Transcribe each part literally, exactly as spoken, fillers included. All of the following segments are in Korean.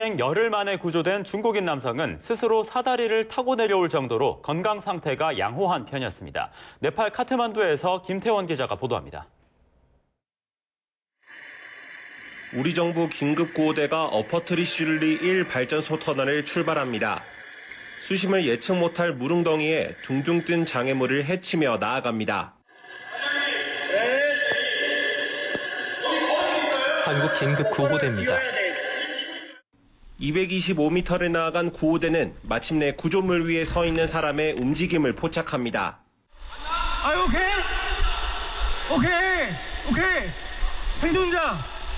열흘 만에 구조된 중국인 남성은 스스로 사다리를 타고 내려올 정도로 건강 상태가 양호한 편이었습니다. 네팔 카트만두에서 김태원 기자가 보도합니다. 우리 정부 긴급구호대가 어퍼트리슐리 일 발전소 터널을 출발합니다. 수심을 예측 못할 물웅덩이에 둥둥 뜬 장애물을 헤치며 나아갑니다. 한국 긴급구호대입니다. 이백이십오 미터를 나아간 구호대는 마침내 구조물 위에 서 있는 사람의 움직임을 포착합니다. 아, 오케이? 오케이! 오케이! 생존자!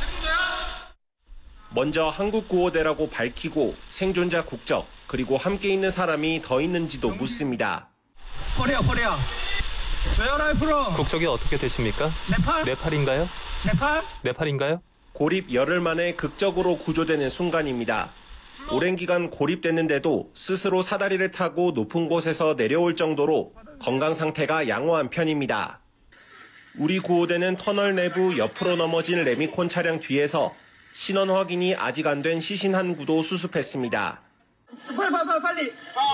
먼저 한국 구호대라고 밝히고 생존자 국적, 그리고 함께 있는 사람이 더 있는지도 묻습니다. 코리아, 코리아. Where are you from? 국적이 어떻게 되십니까? 네팔? 네팔인가요? 네팔? 네팔인가요? 고립 열흘 만에 극적으로 구조되는 순간입니다. 오랜 기간 고립됐는데도 스스로 사다리를 타고 높은 곳에서 내려올 정도로 건강 상태가 양호한 편입니다. 우리 구호대는 터널 내부 옆으로 넘어진 레미콘 차량 뒤에서 신원 확인이 아직 안 된 시신 한 구도 수습했습니다. 빨리, 빨리, 빨리!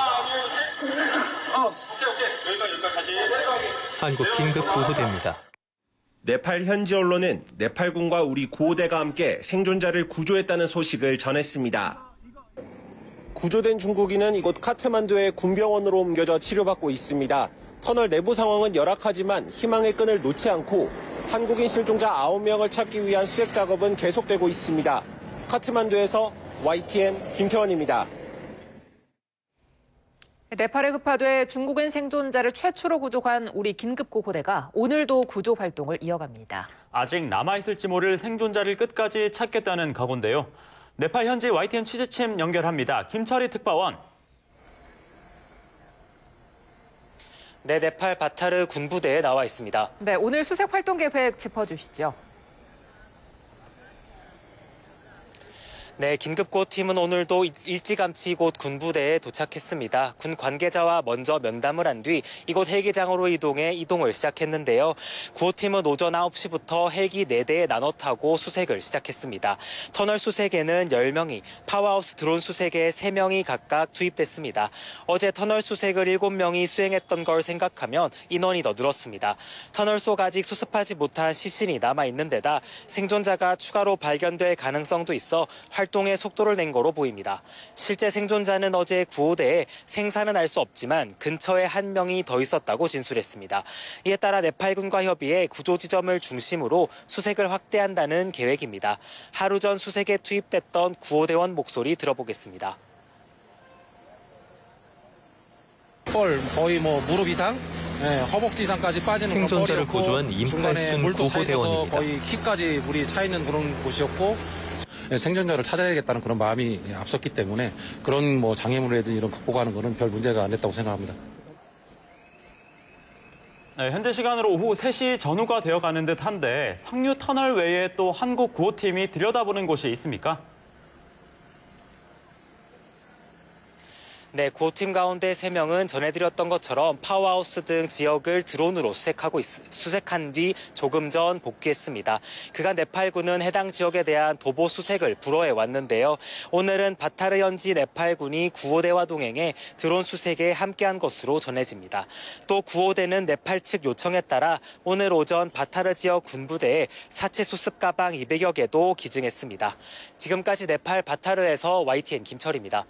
어, 오케이, 오케이. 여기까지, 여기까지. 한국 긴급구호대입니다. 네팔 현지 언론은 네팔군과 우리 구호대가 함께 생존자를 구조했다는 소식을 전했습니다. 구조된 중국인은 이곳 카트만두의 군병원으로 옮겨져 치료받고 있습니다. 터널 내부 상황은 열악하지만 희망의 끈을 놓지 않고 한국인 실종자 아홉 명을 찾기 위한 수색 작업은 계속되고 있습니다. 카트만두에서 와이티엔 김태원입니다. 네팔에 급파돼 중국인 생존자를 최초로 구조한 우리 긴급구호대가 오늘도 구조 활동을 이어갑니다. 아직 남아있을지 모를 생존자를 끝까지 찾겠다는 각오인데요. 네팔 현지 와이티엔 취재팀 연결합니다. 김철희 특파원. 네, 네팔 바타르 군부대에 나와 있습니다. 네, 오늘 수색 활동 계획 짚어주시죠. 네, 긴급구호팀은 오늘도 일찌감치 이곳 군부대에 도착했습니다. 군 관계자와 먼저 면담을 한 뒤 이곳 헬기장으로 이동해 이동을 시작했는데요. 구호팀은 오전 아홉 시부터 헬기 네 대에 나눠 타고 수색을 시작했습니다. 터널 수색에는 열 명이, 파워하우스 드론 수색에 세 명이 각각 투입됐습니다. 어제 터널 수색을 일곱 명이 수행했던 걸 생각하면 인원이 더 늘었습니다. 터널 속 아직 수습하지 못한 시신이 남아있는 데다 생존자가 추가로 발견될 가능성도 있어 활 활동에 속도를 낸 거로 보입니다. 실제 생존자는 어제 구호대에 생사는 알 수 없지만 근처에 한 명이 더 있었다고 진술했습니다. 이에 따라 네팔군과 협의해 구조 지점을 중심으로 수색을 확대한다는 계획입니다. 하루 전 수색에 투입됐던 구호대원 목소리 들어보겠습니다. 거의 뭐 무릎 이상, 네, 허벅지 이상까지 빠지는 생존자를 구조한 임팔순 구호대원입니다. 거의 키까지 물이 차 있는 그런 곳이었고. 생존자를 찾아야겠다는 그런 마음이 앞섰기 때문에 그런 뭐 장애물이라든지 이런 극복하는 거는 별 문제가 안 됐다고 생각합니다. 네, 현재 시간으로 오후 세 시 전후가 되어가는 듯한데 상류 터널 외에 또 한국 구호팀이 들여다보는 곳이 있습니까? 네, 구호팀 가운데 세 명은 전해드렸던 것처럼 파워하우스 등 지역을 드론으로 수색하고 있, 수색한 뒤 조금 전 복귀했습니다. 그간 네팔군은 해당 지역에 대한 도보 수색을 불허해 왔는데요. 오늘은 바타르 현지 네팔군이 구호대와 동행해 드론 수색에 함께한 것으로 전해집니다. 또 구호대는 네팔 측 요청에 따라 오늘 오전 바타르 지역 군부대에 사체 수습 가방 이백여 개도 기증했습니다. 지금까지 네팔 바타르에서 와이티엔 김철입니다.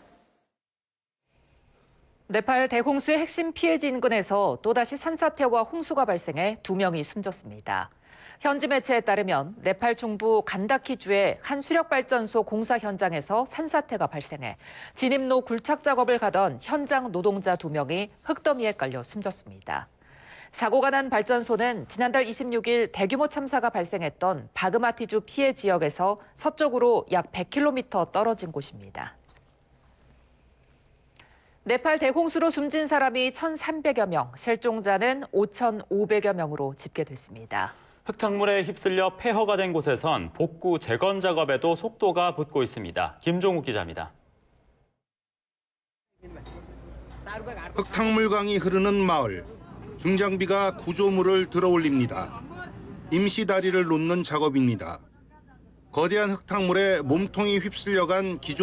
네팔 대홍수의 핵심 피해지 인근에서 또다시 산사태와 홍수가 발생해 두 명이 숨졌습니다. 현지 매체에 따르면 네팔 중부 간다키주의 한 수력발전소 공사 현장에서 산사태가 발생해 진입로 굴착 작업을 가던 현장 노동자 두 명이 흙더미에 깔려 숨졌습니다. 사고가 난 발전소는 지난달 이십육 일 대규모 참사가 발생했던 바그마티주 피해 지역에서 서쪽으로 약 백 킬로미터 떨어진 곳입니다. 네팔 대홍수로 숨진 사람이 천삼백여 명, 실종자는 오천오백여 명으로 집계됐습니다. 흙탕물에 휩쓸려 폐허가 된 곳에선 복구 재건 작업에도 속도가 붙고 있습니다. 김종욱 기자입니다. 흙탕물강이 흐르는 마을. 중장비가 구조물을 들어올립니다. 임시 다리를 놓는 작업입니다. 거대한 흙탕물에 몸통이 휩쓸려간 기존